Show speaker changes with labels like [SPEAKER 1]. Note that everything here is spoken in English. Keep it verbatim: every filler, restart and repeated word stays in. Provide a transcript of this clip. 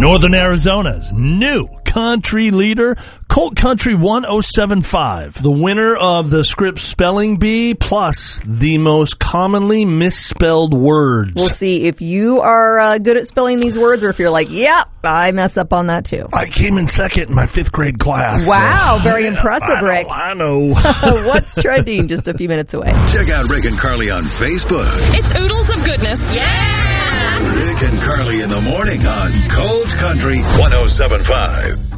[SPEAKER 1] Northern Arizona's new country leader, Colt Country one oh seven five, the winner of the Scripps Spelling Bee, plus the most commonly misspelled words.
[SPEAKER 2] We'll see if you are uh, good at spelling these words or if you're like, yep, I mess up on that too.
[SPEAKER 1] I came in second in my fifth grade class.
[SPEAKER 2] Wow,
[SPEAKER 1] so,
[SPEAKER 2] very
[SPEAKER 1] yeah,
[SPEAKER 2] impressive,
[SPEAKER 1] I know,
[SPEAKER 2] Rick.
[SPEAKER 1] I know.
[SPEAKER 2] What's trending? Just a few minutes away.
[SPEAKER 3] Check out Rick and Carly on Facebook.
[SPEAKER 4] It's Oodles of Goodness. Yeah!
[SPEAKER 3] Rick and Carly in the morning on Colt Country one oh seven point five.